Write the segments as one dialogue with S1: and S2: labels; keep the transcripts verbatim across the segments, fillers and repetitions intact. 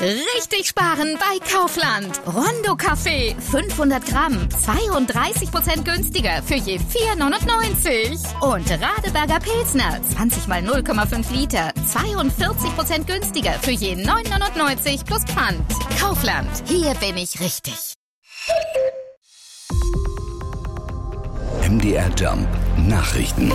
S1: Richtig sparen bei Kaufland. Rondo Kaffee, fünfhundert Gramm, zweiunddreißig Prozent günstiger für je vier neunundneunzig. Und Radeberger Pilsner, zwanzig mal null Komma fünf Liter, zweiundvierzig Prozent günstiger für je neun neunundneunzig plus Pfand. Kaufland, hier bin ich richtig.
S2: M D R Jump Nachrichten.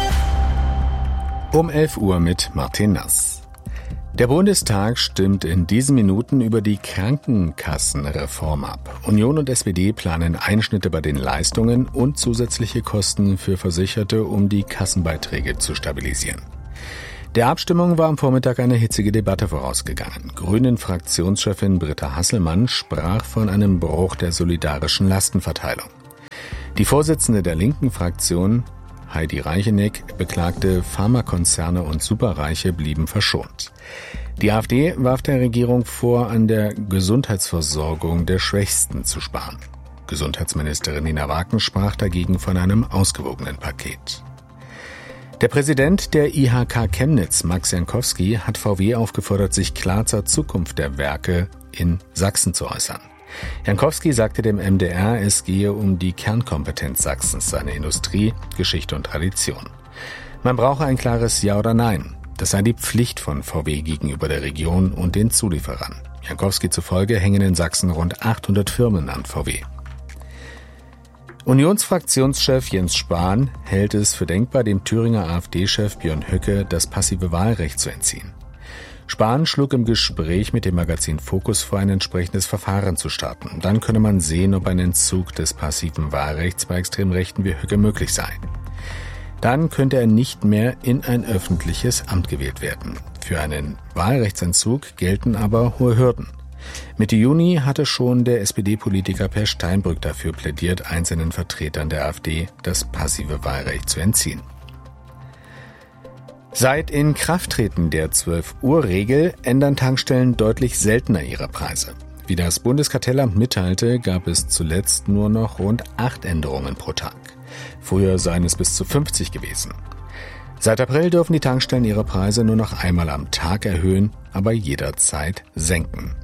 S3: Um elf Uhr mit Martin Nass. Der Bundestag stimmt in diesen Minuten über die Krankenkassenreform ab. Union und S P D planen Einschnitte bei den Leistungen und zusätzliche Kosten für Versicherte, um die Kassenbeiträge zu stabilisieren. Der Abstimmung war am Vormittag eine hitzige Debatte vorausgegangen. Grünen-Fraktionschefin Britta Hasselmann sprach von einem Bruch der solidarischen Lastenverteilung. Die Vorsitzende der linken Fraktion, Heidi Reicheneck, beklagte, Pharmakonzerne und Superreiche blieben verschont. Die AfD warf der Regierung vor, an der Gesundheitsversorgung der Schwächsten zu sparen. Gesundheitsministerin Nina Waken sprach dagegen von einem ausgewogenen Paket. Der Präsident der I H K Chemnitz, Max Jankowski, hat V W aufgefordert, sich klar zur Zukunft der Werke in Sachsen zu äußern. Jankowski sagte dem M D R, es gehe um die Kernkompetenz Sachsens, seine Industrie, Geschichte und Tradition. Man brauche ein klares Ja oder Nein. Das sei die Pflicht von V W gegenüber der Region und den Zulieferern. Jankowski zufolge hängen in Sachsen rund achthundert Firmen an V W. Unionsfraktionschef Jens Spahn hält es für denkbar, dem Thüringer AfD-Chef Björn Höcke das passive Wahlrecht zu entziehen. Spahn schlug im Gespräch mit dem Magazin Focus vor, ein entsprechendes Verfahren zu starten. Dann könne man sehen, ob ein Entzug des passiven Wahlrechts bei Extremrechten wie Höcke möglich sei. Dann könnte er nicht mehr in ein öffentliches Amt gewählt werden. Für einen Wahlrechtsentzug gelten aber hohe Hürden. Mitte Juni hatte schon der S P D-Politiker Per Steinbrück dafür plädiert, einzelnen Vertretern der AfD das passive Wahlrecht zu entziehen. Seit Inkrafttreten der zwölf-Uhr-Regel ändern Tankstellen deutlich seltener ihre Preise. Wie das Bundeskartellamt mitteilte, gab es zuletzt nur noch rund acht Änderungen pro Tag. Früher seien es bis zu fünfzig gewesen. Seit April dürfen die Tankstellen ihre Preise nur noch einmal am Tag erhöhen, aber jederzeit senken.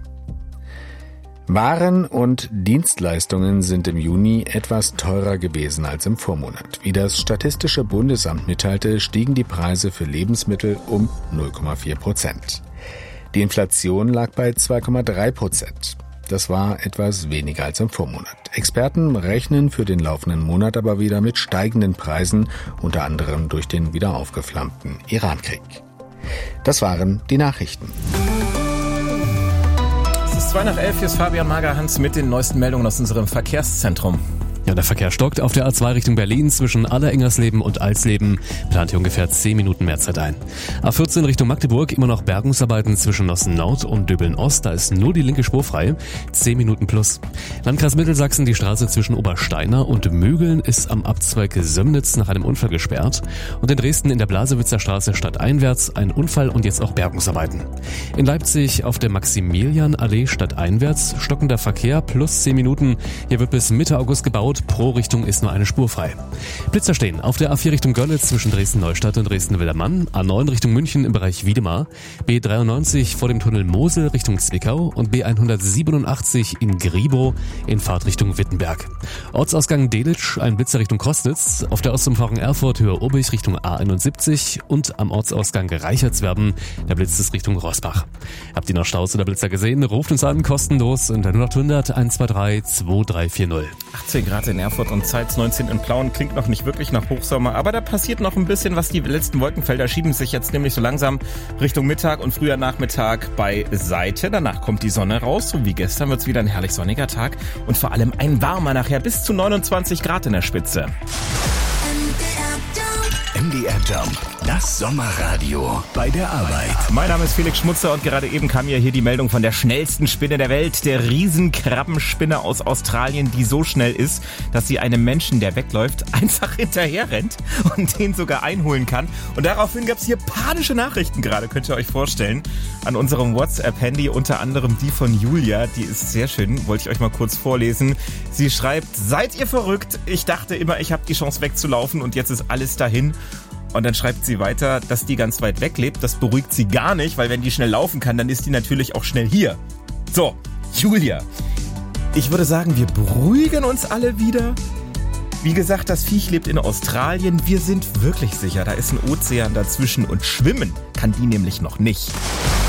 S3: Waren und Dienstleistungen sind im Juni etwas teurer gewesen als im Vormonat. Wie das Statistische Bundesamt mitteilte, stiegen die Preise für Lebensmittel um null Komma vier Prozent. Die Inflation lag bei zwei Komma drei Prozent. Das war etwas weniger als im Vormonat. Experten rechnen für den laufenden Monat aber wieder mit steigenden Preisen, unter anderem durch den wieder aufgeflammten Irankrieg. Das waren die Nachrichten.
S4: zwei nach elf, hier ist Fabian Magerhans mit den neuesten Meldungen aus unserem Verkehrszentrum.
S5: Ja, der Verkehr stockt auf der A zwei Richtung Berlin zwischen Allerengersleben und Alsleben. Plant hier ungefähr zehn Minuten mehr Zeit ein. A vierzehn Richtung Magdeburg, immer noch Bergungsarbeiten zwischen Nossen Nord und Döbeln Ost. Da ist nur die linke Spur frei. zehn Minuten plus. Landkreis Mittelsachsen, die Straße zwischen Obersteiner und Mögeln ist am Abzweig Sömnitz nach einem Unfall gesperrt. Und in Dresden in der Blasewitzer Straße stadteinwärts ein Unfall und jetzt auch Bergungsarbeiten. In Leipzig auf der Maximilianallee stadteinwärts stockender Verkehr plus zehn Minuten. Hier wird bis Mitte August gebaut. Pro Richtung ist nur eine Spur frei. Blitzer stehen auf der A vier Richtung Görlitz zwischen Dresden-Neustadt und Dresden-Wildermann, A neun Richtung München im Bereich Wiedemar, B dreiundneunzig vor dem Tunnel Mosel Richtung Zwickau und B hundertsiebenundachtzig in Gribow in Fahrtrichtung Wittenberg. Ortsausgang Delitzsch, ein Blitzer Richtung Kostnitz, auf der Ostumfahrung Erfurt Höhe Obig Richtung A einundsiebzig und am Ortsausgang Reichertswerben der Blitz ist Richtung Rossbach. Habt ihr noch Staus oder Blitzer gesehen? Ruft uns an, kostenlos unter null acht hundert eins zwei drei zwei drei vier null.
S4: achtzehn Grad in Erfurt und Zeitz neunzehn in Plauen, klingt noch nicht wirklich nach Hochsommer, aber da passiert noch ein bisschen was. Die letzten Wolkenfelder schieben sich jetzt nämlich so langsam Richtung Mittag und früher Nachmittag beiseite. Danach kommt die Sonne raus, so wie gestern wird es wieder ein herrlich sonniger Tag und vor allem ein warmer nachher, bis zu neunundzwanzig Grad in der Spitze.
S2: M D R Jump, das Sommerradio bei der Arbeit.
S4: Mein Name ist Felix Schmutzer und gerade eben kam ja hier die Meldung von der schnellsten Spinne der Welt, der Riesenkrabbenspinne aus Australien, die so schnell ist, dass sie einem Menschen, der wegläuft, einfach hinterher rennt und den sogar einholen kann. Und daraufhin gab es hier panische Nachrichten gerade, könnt ihr euch vorstellen, an unserem WhatsApp-Handy, unter anderem die von Julia, die ist sehr schön, wollte ich euch mal kurz vorlesen. Sie schreibt, seid ihr verrückt? Ich dachte immer, ich habe die Chance wegzulaufen und jetzt ist alles dahin. Und dann schreibt sie weiter, dass die ganz weit weg lebt. Das beruhigt sie gar nicht, weil wenn die schnell laufen kann, dann ist die natürlich auch schnell hier. So, Julia, ich würde sagen, wir beruhigen uns alle wieder. Wie gesagt, das Viech lebt in Australien. Wir sind wirklich sicher, da ist ein Ozean dazwischen und schwimmen kann die nämlich noch nicht.